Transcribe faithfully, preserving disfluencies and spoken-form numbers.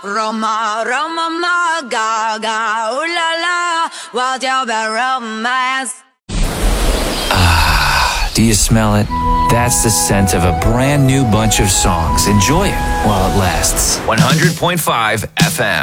Roma, Roma, ma, gaga, ooh la la, what's your bad romance? Ah, do you smell it? That's the scent of a brand new bunch of songs. Enjoy it while it lasts. one hundred point five F M.